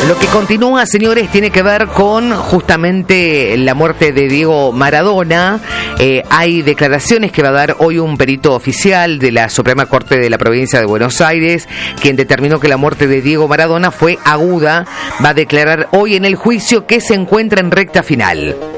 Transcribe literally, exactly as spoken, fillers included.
Lo que continúa, señores, tiene que ver con justamente la muerte de Diego Maradona. Eh, hay declaraciones que va a dar hoy un perito oficial de la Suprema Corte de la Provincia de Buenos Aires, quien determinó que la muerte de Diego Maradona fue aguda. Va a declarar hoy en el juicio que se encuentra en recta final.